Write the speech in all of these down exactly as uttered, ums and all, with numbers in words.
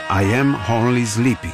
I Am Only Sleeping.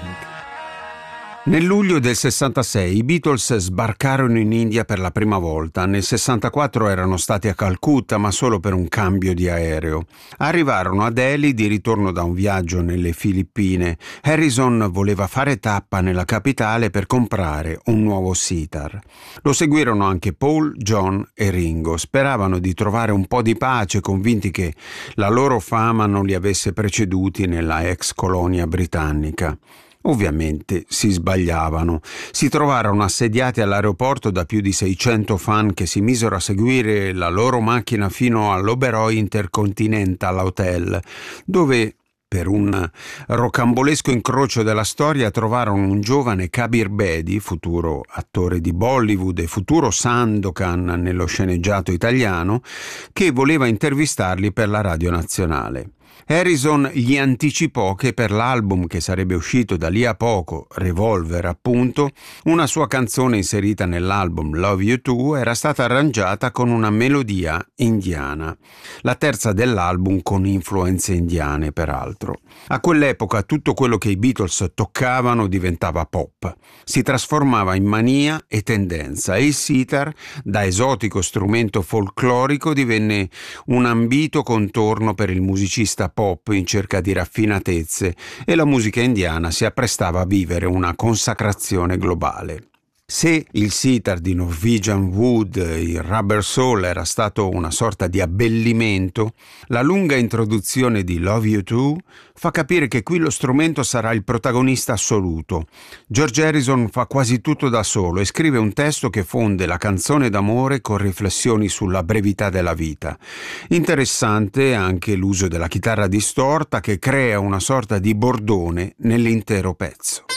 Nel luglio del sessantasei i Beatles sbarcarono in India per la prima volta. Nel sessantaquattro erano stati a Calcutta, ma solo per un cambio di aereo. Arrivarono a Delhi di ritorno da un viaggio nelle Filippine. Harrison voleva fare tappa nella capitale per comprare un nuovo sitar. Lo seguirono anche Paul, John e Ringo. Speravano di trovare un po' di pace, convinti che la loro fama non li avesse preceduti nella ex colonia britannica. Ovviamente si sbagliavano. Si trovarono assediati all'aeroporto da più di seicento fan che si misero a seguire la loro macchina fino all'Oberoi Intercontinental Hotel, dove, per un rocambolesco incrocio della storia, trovarono un giovane Kabir Bedi, futuro attore di Bollywood e futuro Sandokan nello sceneggiato italiano, che voleva intervistarli per la radio nazionale. Harrison gli anticipò che per l'album che sarebbe uscito da lì a poco, Revolver appunto, una sua canzone inserita nell'album Love You Too era stata arrangiata con una melodia indiana, la terza dell'album con influenze indiane peraltro. A quell'epoca tutto quello che i Beatles toccavano diventava pop, si trasformava in mania e tendenza e il sitar, da esotico strumento folclorico, divenne un ambito contorno per il musicista pop in cerca di raffinatezze e la musica indiana si apprestava a vivere una consacrazione globale. Se il sitar di Norwegian Wood, il Rubber Soul, era stato una sorta di abbellimento, la lunga introduzione di Love You Too fa capire che qui lo strumento sarà il protagonista assoluto. George Harrison fa quasi tutto da solo e scrive un testo che fonde la canzone d'amore con riflessioni sulla brevità della vita. Interessante anche l'uso della chitarra distorta che crea una sorta di bordone nell'intero pezzo.